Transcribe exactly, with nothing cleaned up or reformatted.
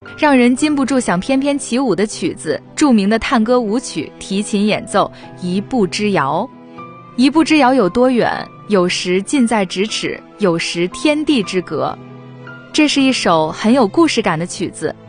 让人禁不住想翩翩起舞的曲子，著名的探戈舞曲，提琴演奏一步之遥。一步之遥有多远？有时近在咫尺，有时天地之隔。这是一首很有故事感的曲子，